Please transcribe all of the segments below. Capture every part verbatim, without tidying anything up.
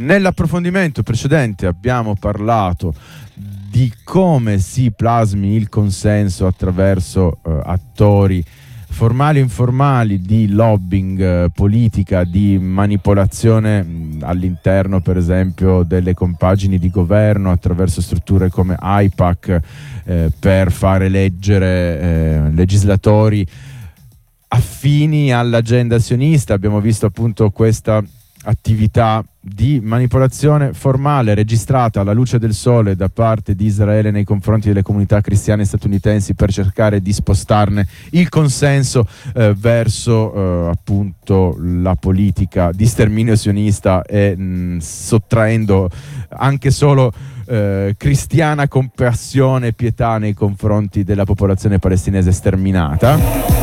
Nell'approfondimento precedente abbiamo parlato di come si plasmi il consenso attraverso eh, attori formali e informali di lobbying eh, politica, di manipolazione mh, all'interno per esempio delle compagini di governo attraverso strutture come AIPAC eh, per far eleggere eh, legislatori affini all'agenda sionista. Abbiamo visto appunto questa attività di manipolazione formale registrata alla luce del sole da parte di Israele nei confronti delle comunità cristiane statunitensi per cercare di spostarne il consenso eh, verso eh, appunto la politica di sterminio sionista e mh, sottraendo anche solo eh, cristiana compassione e pietà nei confronti della popolazione palestinese sterminata.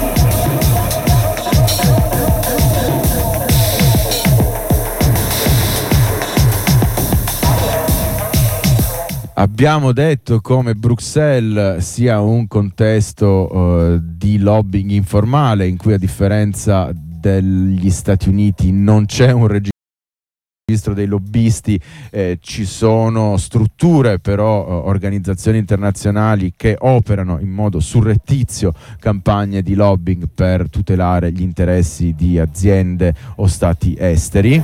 Abbiamo detto come Bruxelles sia un contesto uh, di lobbying informale in cui, a differenza degli Stati Uniti, non c'è un registro dei lobbisti, eh, ci sono strutture però uh, organizzazioni internazionali che operano in modo surrettizio campagne di lobbying per tutelare gli interessi di aziende o stati esteri.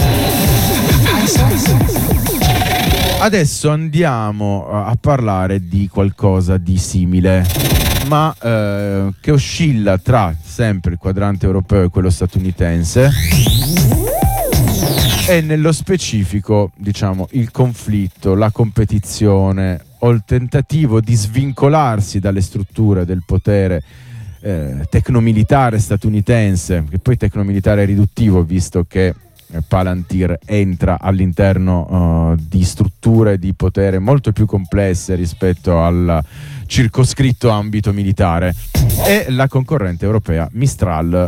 Adesso andiamo a parlare di qualcosa di simile, ma eh, che oscilla tra sempre il quadrante europeo e quello statunitense e nello specifico, diciamo, il conflitto, la competizione o il tentativo di svincolarsi dalle strutture del potere eh, tecnomilitare statunitense, che poi tecnomilitare è riduttivo visto che Palantir entra all'interno uh, di strutture di potere molto più complesse rispetto al circoscritto ambito militare, e la concorrente europea Mistral.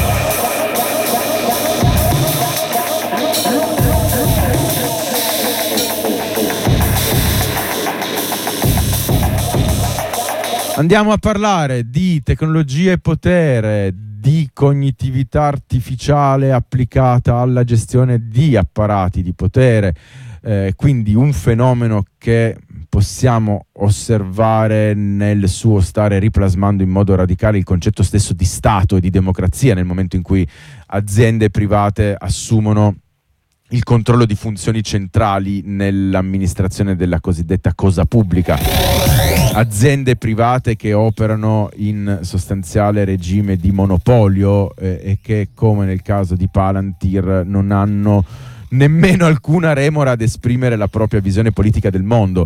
Andiamo a parlare di tecnologia e potere, di cognitività artificiale applicata alla gestione di apparati di potere, eh, quindi un fenomeno che possiamo osservare nel suo stare riplasmando in modo radicale il concetto stesso di Stato e di democrazia nel momento in cui aziende private assumono il controllo di funzioni centrali nell'amministrazione della cosiddetta cosa pubblica. Aziende private che operano in sostanziale regime di monopolio eh, e che, come nel caso di Palantir, non hanno nemmeno alcuna remora ad esprimere la propria visione politica del mondo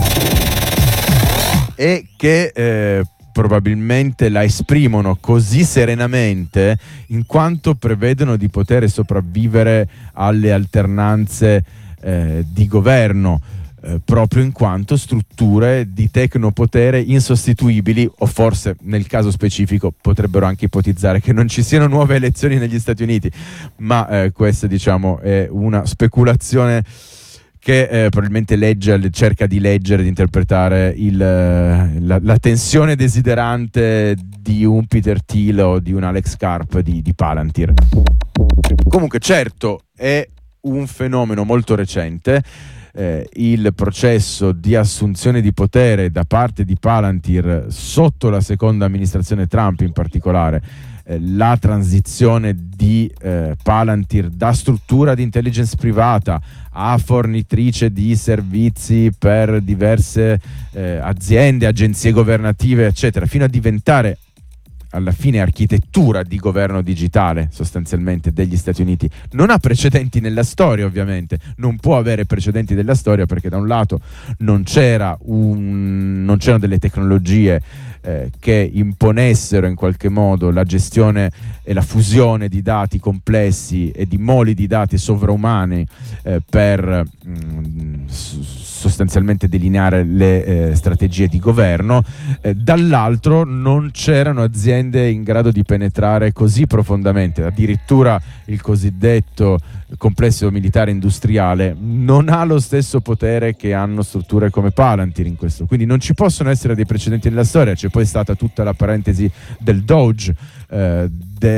e che eh, probabilmente la esprimono così serenamente in quanto prevedono di poter sopravvivere alle alternanze eh, di governo, eh, proprio in quanto strutture di tecnopotere insostituibili, o forse nel caso specifico potrebbero anche ipotizzare che non ci siano nuove elezioni negli Stati Uniti, ma eh, questa, diciamo, è una speculazione che eh, probabilmente legge, cerca di leggere, di interpretare il, la, la tensione desiderante di un Peter Thiel o di un Alex Karp di, di Palantir. Comunque, certo, è un fenomeno molto recente. Eh, il processo di assunzione di potere da parte di Palantir sotto la seconda amministrazione Trump, in particolare eh, la transizione di eh, Palantir da struttura di intelligence privata a fornitrice di servizi per diverse eh, aziende, agenzie governative, eccetera, fino a diventare alla fine architettura di governo digitale sostanzialmente degli Stati Uniti. Non ha precedenti nella storia, ovviamente, non può avere precedenti nella storia perché da un lato non c'era un, non c'erano delle tecnologie eh, che imponessero in qualche modo la gestione e la fusione di dati complessi e di moli di dati sovraumani eh, per mh, sostanzialmente delineare le eh, strategie di governo, eh, dall'altro non c'erano aziende in grado di penetrare così profondamente. Addirittura il cosiddetto complesso militare industriale non ha lo stesso potere che hanno strutture come Palantir in questo, quindi non ci possono essere dei precedenti nella storia. C'è poi stata tutta la parentesi del Doge, eh,